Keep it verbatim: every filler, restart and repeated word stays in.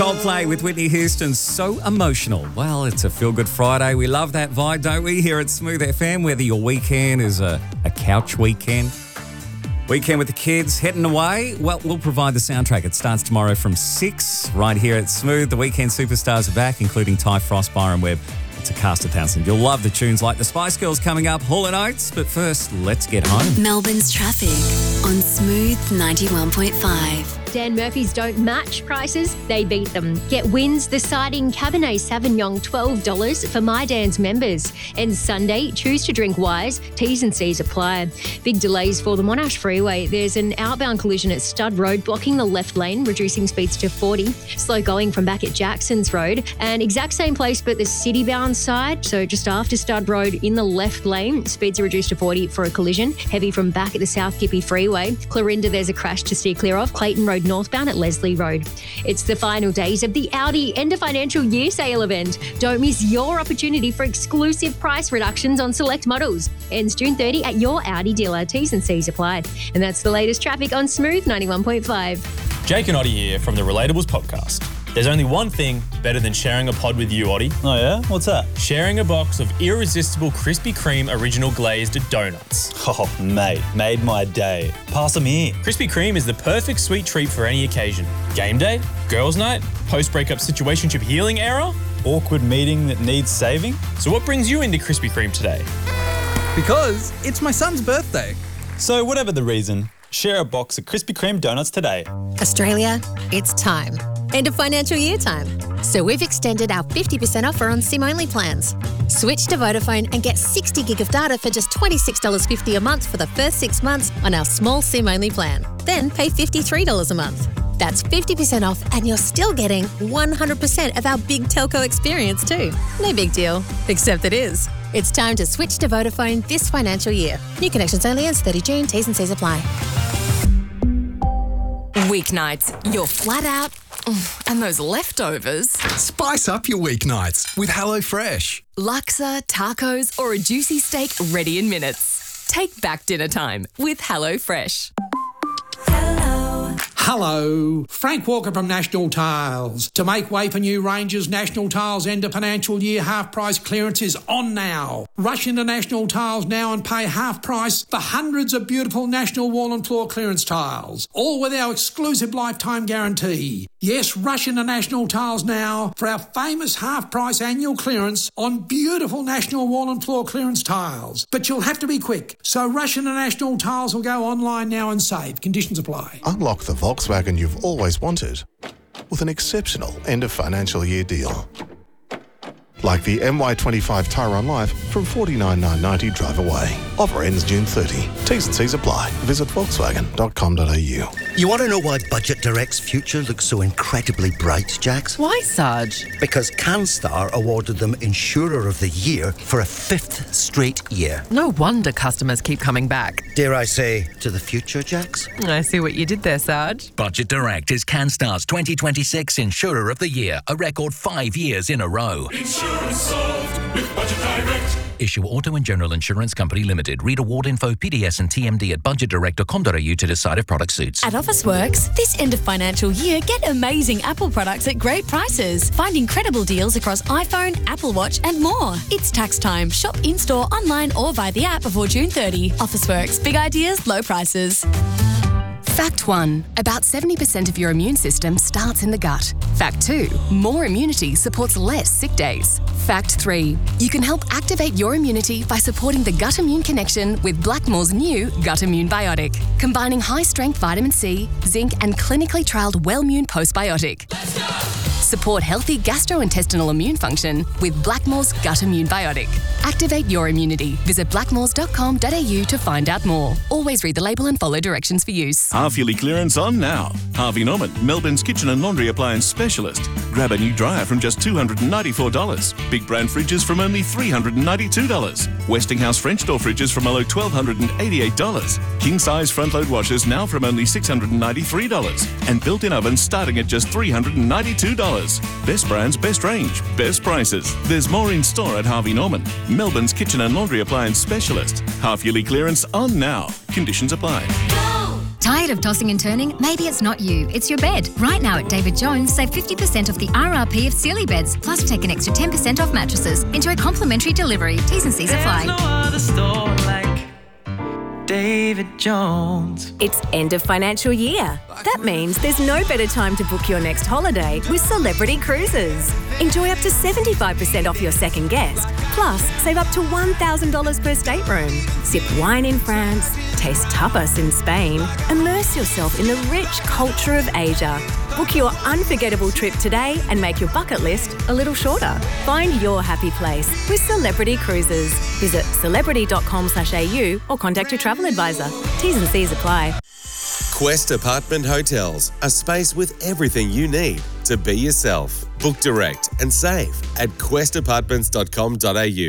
Coldplay with Whitney Houston, So Emotional. Well, it's a feel-good Friday. We love that vibe, don't we, here at Smooth F M, whether your weekend is a, a couch weekend, weekend with the kids, heading away. Well, we'll provide the soundtrack. It starts tomorrow from six right here at Smooth. The weekend superstars are back, including Ty Frost, Byron Webb. It's a cast of Townsend. You'll love the tunes like the Spice Girls coming up, Hall and Oates. But first, let's get home. Melbourne's traffic on Smooth ninety-one point five. Dan Murphy's don't match prices, they beat them. Get Wins the Siding Cabernet Sauvignon twelve dollars for My Dan's members. And Sunday, choose to drink wise. T's and C's apply. Big delays for the Monash Freeway. There's an outbound collision at Stud Road blocking the left lane, reducing speeds to forty. Slow going from back at Jackson's Road. And exact same place but the city-bound side, so just after Stud Road in the left lane, speeds are reduced to forty for a collision. Heavy from back at the South Gippy Freeway. Clarinda, there's a crash to steer clear of. Clayton Road northbound at Leslie Road. It's the final days of the Audi end of financial year sale event. Don't miss your opportunity for exclusive price reductions on select models. Ends June thirtieth at your Audi dealer. T's and C's applied. And that's the latest traffic on Smooth ninety-one point five. Jake and Oddie here from the Relatables podcast. There's only one thing better than sharing a pod with you, Oddie. Oh yeah? What's that? Sharing a box of irresistible Krispy Kreme original glazed donuts. Oh, mate, made my day. Pass them here. Krispy Kreme is the perfect sweet treat for any occasion. Game day, girls' night, post-breakup situationship healing era. Awkward meeting that needs saving. So what brings you into Krispy Kreme today? Because it's my son's birthday. So whatever the reason, share a box of Krispy Kreme donuts today. Australia, it's time. End of financial year time. So we've extended our fifty percent offer on SIM-only plans. Switch to Vodafone and get sixty gig of data for just twenty-six dollars fifty a month for the first six months on our small SIM-only plan. Then pay fifty-three dollars a month. That's fifty percent off and you're still getting one hundred percent of our big telco experience too. No big deal, except it is. It's time to switch to Vodafone this financial year. New connections only ends thirtieth of June, T's and C's apply. Weeknights, you're flat out, and those leftovers. Spice up your weeknights with HelloFresh. Laksa, tacos, or a juicy steak ready in minutes. Take back dinner time with HelloFresh. Hello, Frank Walker from National Tiles. To make way for new ranges, National Tiles end of financial year half price clearance is on now. Rush into National Tiles now and pay half price for hundreds of beautiful National wall and floor clearance tiles, all with our exclusive lifetime guarantee. Yes, rush into National Tiles now for our famous half price annual clearance on beautiful National wall and floor clearance tiles. But you'll have to be quick, so rush into National Tiles or go online now and save. Conditions apply. Unlock the Volkswagen you've always wanted with an exceptional end of financial year deal. Like the M Y twenty-five Tyron Life from forty-nine thousand nine hundred ninety drive away. Offer ends June thirtieth. T's and C's apply. Visit volkswagen dot com dot a u. You want to know why Budget Direct's future looks so incredibly bright, Jax? Why, Sarge? Because CanStar awarded them Insurer of the Year for a fifth straight year. No wonder customers keep coming back. Dare I say, to the future, Jax? I see what you did there, Sarge. Budget Direct is CanStar's twenty twenty-six Insurer of the Year, a record five years in a row. Insurance solved with Budget Direct. Issue Auto and General Insurance Company Limited. Read award info, P D S and T M D at budget direct dot com dot a u to decide if product suits. At Officeworks, this end of financial year, get amazing Apple products at great prices. Find incredible deals across iPhone, Apple Watch and more. It's tax time. Shop in-store, online or via the app before June thirtieth. Officeworks. Big ideas, low prices. Fact one, about seventy percent of your immune system starts in the gut. Fact two, more immunity supports less sick days. Fact three, you can help activate your immunity by supporting the gut immune connection with Blackmore's new Gut Immune Biotic, combining high-strength vitamin C, zinc and clinically trialled Wellmune Postbiotic. Let's go! Support healthy gastrointestinal immune function with Blackmore's Gut Immune Biotic. Activate your immunity. Visit blackmores dot com dot a u to find out more. Always read the label and follow directions for use. Half-yearly clearance on now. Harvey Norman, Melbourne's kitchen and laundry appliance specialist. Grab a new dryer from just two hundred ninety-four dollars. Big brand fridges from only three hundred ninety-two dollars. Westinghouse French door fridges from only one thousand two hundred eighty-eight dollars. King-size front-load washers now from only six hundred ninety-three dollars. And built-in ovens starting at just three hundred ninety-two dollars. Best brands, best range, best prices. There's more in store at Harvey Norman, Melbourne's kitchen and laundry appliance specialist. Half-yearly clearance on now. Conditions apply. Go! Tired of tossing and turning? Maybe it's not you, it's your bed. Right now at David Jones, save fifty percent off the R R P of Sealy beds, plus take an extra ten percent off mattresses. Enjoy complimentary delivery. T's and C's apply. There's no other store like David Jones. It's end of financial year. That means there's no better time to book your next holiday with Celebrity Cruises. Enjoy up to seventy-five percent off your second guest. Plus, save up to one thousand dollars per stateroom. Sip wine in France, taste tapas in Spain, immerse yourself in the rich culture of Asia. Book your unforgettable trip today and make your bucket list a little shorter. Find your happy place with Celebrity Cruises. Visit celebrity dot com slash a u or contact your travel advisor. T's and C's apply. Quest Apartment Hotels, a space with everything you need to be yourself. Book direct and save at quest apartments dot com dot a u.